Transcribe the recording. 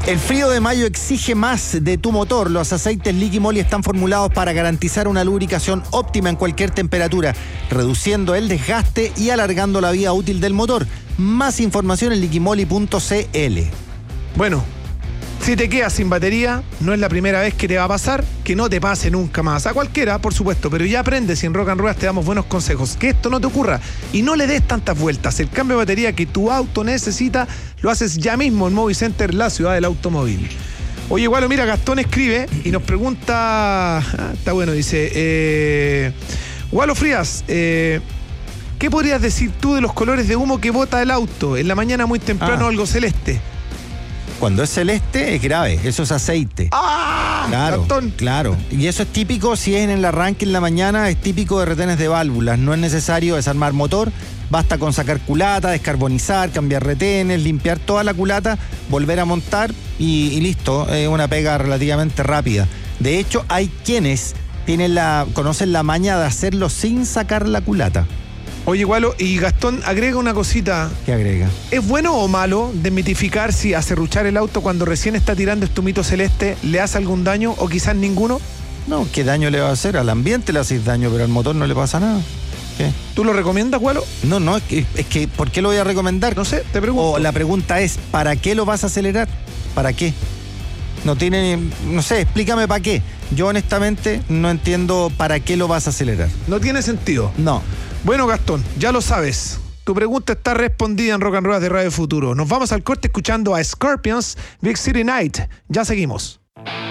El frío de mayo exige más de tu motor. Los aceites Liqui-Moly están formulados para garantizar una lubricación óptima en cualquier temperatura, reduciendo el desgaste y alargando la vida útil del motor. Más información en liquimoly.cl. Bueno, si te quedas sin batería, no es la primera vez que te va a pasar, que no te pase nunca más. A cualquiera, por supuesto, pero ya aprendes y en Rock and Ruedas te damos buenos consejos. Que esto no te ocurra y no le des tantas vueltas. El cambio de batería que tu auto necesita lo haces ya mismo en Movicenter, la ciudad del automóvil. Oye, igual, mira, Gastón escribe y nos pregunta, está bueno, dice, Walo Frías, ¿qué podrías decir tú de los colores de humo que bota el auto? En la mañana muy temprano algo celeste. Cuando es celeste es grave, eso es aceite. Claro, Gastón. claro. Y eso es típico, si es en el arranque en la mañana, es típico de retenes de válvulas. No es necesario desarmar motor, basta con sacar culata, descarbonizar, cambiar retenes, limpiar toda la culata, volver a montar y listo. Es una pega relativamente rápida. De hecho, hay quienes conocen la maña de hacerlo sin sacar la culata. Oye, Gualo, y Gastón agrega una cosita. ¿Qué agrega? ¿Es bueno o malo desmitificar si acerruchar el auto cuando recién está tirando estumito celeste le hace algún daño o quizás ninguno? No, ¿qué daño le va a hacer? Al ambiente le hace daño, pero al motor no le pasa nada. ¿Qué? ¿Tú lo recomiendas, Gualo? No, es que ¿por qué lo voy a recomendar? No sé, te pregunto. O la pregunta es, ¿para qué lo vas a acelerar? ¿Para qué? No sé, explícame para qué. Yo honestamente no entiendo para qué lo vas a acelerar. No tiene sentido. No. Bueno, Gastón, ya lo sabes. Tu pregunta está respondida en Rock and Ruedas de Radio Futuro. Nos vamos al corte escuchando a Scorpions, Big City Night. Ya seguimos.